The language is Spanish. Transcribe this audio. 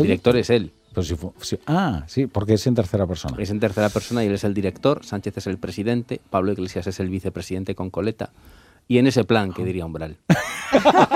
director es él. Pues sí, porque es en tercera persona. Es en tercera persona y él es el director, Sánchez es el presidente, Pablo Iglesias es el vicepresidente con coleta. Y en ese plan, que diría Umbral.